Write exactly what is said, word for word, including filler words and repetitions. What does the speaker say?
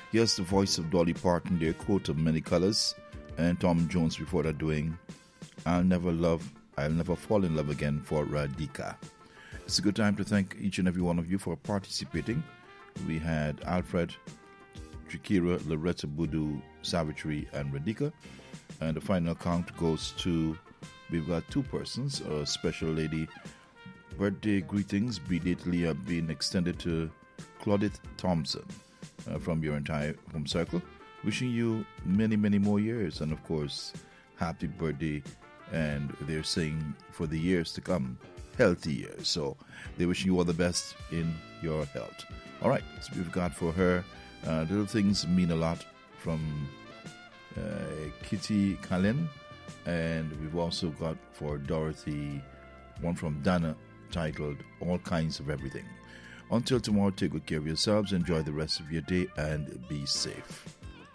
Here's the voice of Dolly Parton, their coat of many colors, and Tom Jones before that doing I'll Never Love, I'll Never Fall in Love Again for Radhika. It's a good time to thank each and every one of you for participating. We had Alfred, Chikira, Loretta Budu, Savitri, and Radhika. And the final count goes to, we've got two persons, a special lady. Birthday greetings belatedly have been extended to Claudette Thompson uh, from your entire home circle. Wishing you many, many more years, and of course, happy birthday. And they're saying for the years to come, healthy years. So they're wishing you all the best in your health. All right, so we've got for her, uh, Little Things Mean a Lot from uh, Kitty Kalin. And we've also got for Dorothy, one from Dana, titled All Kinds of Everything. Until tomorrow, take good care of yourselves, enjoy the rest of your day, and be safe.